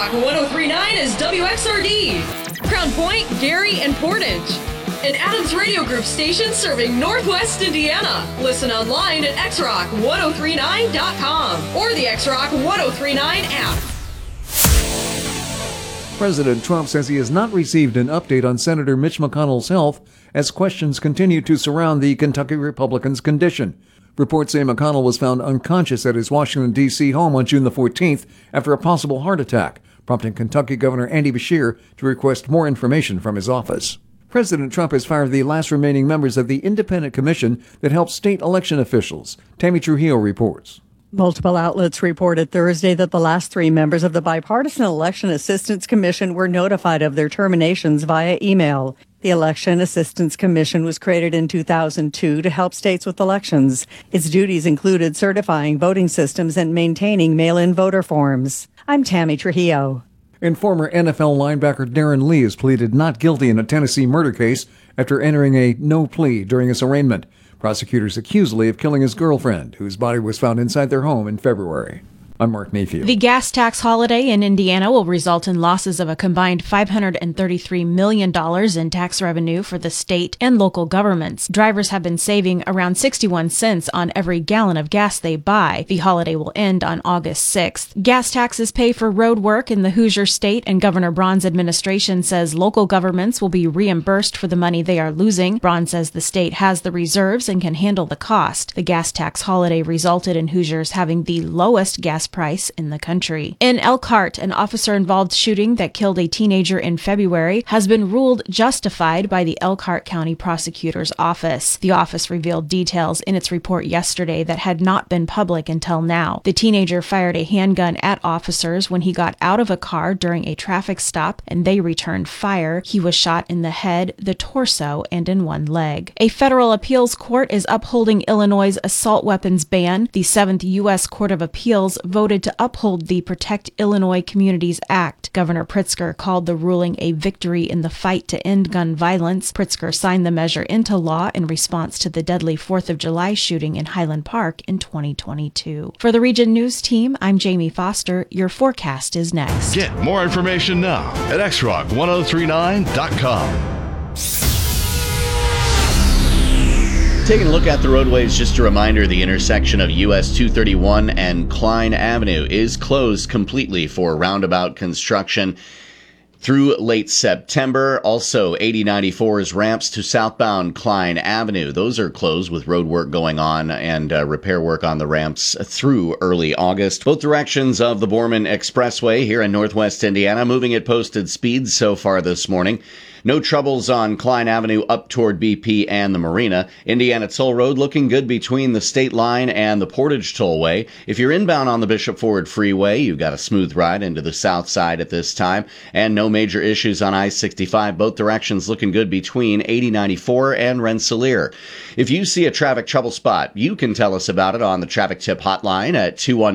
X-Rock 1039 is WXRD, Crown Point, Gary, and Portage. An Adams Radio Group station serving Northwest Indiana. Listen online at xrock1039.com or the X-Rock 1039 app. President Trump says he has not received an update on Senator Mitch McConnell's health as questions continue to surround the Kentucky Republican's condition. Reports say McConnell was found unconscious at his Washington, D.C. home on June the 14th after a possible heart attack, prompting Kentucky Governor Andy Beshear to request more information from his office. President Trump has fired the last remaining members of the independent commission that helps state election officials. Tammy Trujillo reports. Multiple outlets reported Thursday that the last 3 members of the Bipartisan Election Assistance Commission were notified of their terminations via email. The Election Assistance Commission was created in 2002 to help states with elections. Its duties included certifying voting systems and maintaining mail-in voter forms. I'm Tammy Trujillo. And former NFL linebacker Darren Lee has pleaded not guilty in a Tennessee murder case after entering a no plea during his arraignment. Prosecutors accuse Lee of killing his girlfriend, whose body was found inside their home in February. I'm Mark Mayfield. The gas tax holiday in Indiana will result in losses of a combined $533 million in tax revenue for the state and local governments. Drivers have been saving around 61 cents on every gallon of gas they buy. The holiday will end on August 6th. Gas taxes pay for road work in the Hoosier State, and Governor Braun's administration says local governments will be reimbursed for the money they are losing. Braun says the state has the reserves and can handle the cost. The gas tax holiday resulted in Hoosiers having the lowest gas price in the country. In Elkhart, an officer-involved shooting that killed a teenager in February has been ruled justified by the Elkhart County Prosecutor's Office. The office revealed details in its report yesterday that had not been public until now. The teenager fired a handgun at officers when he got out of a car during a traffic stop, and they returned fire. He was shot in the head, the torso, and in one leg. A federal appeals court is upholding Illinois' assault weapons ban. The 7th U.S. Court of Appeals voted to uphold the Protect Illinois Communities Act. Governor Pritzker called the ruling a victory in the fight to end gun violence. Pritzker signed the measure into law in response to the deadly 4th of July shooting in Highland Park in 2022. For the Region News Team, I'm Jamie Foster. Your forecast is next. Get more information now at xrock1039.com. Taking a look at the roadways, just a reminder, the intersection of US 231 and Klein Avenue is closed completely for roundabout construction through late September. Also, 8094's ramps to southbound Klein Avenue. Those are closed with road work going on and repair work on the ramps through early August. Both directions of the Borman Expressway here in Northwest Indiana moving at posted speeds so far this morning. No troubles on Klein Avenue up toward BP and the Marina. Indiana Toll Road looking good between the state line and the Portage Tollway. If you're inbound on the Bishop Ford Freeway, you've got a smooth ride into the south side at this time. And no major issues on I-65. Both directions looking good between 8094 and Rensselaer. If you see a traffic trouble spot, you can tell us about it on the Traffic Tip Hotline at 219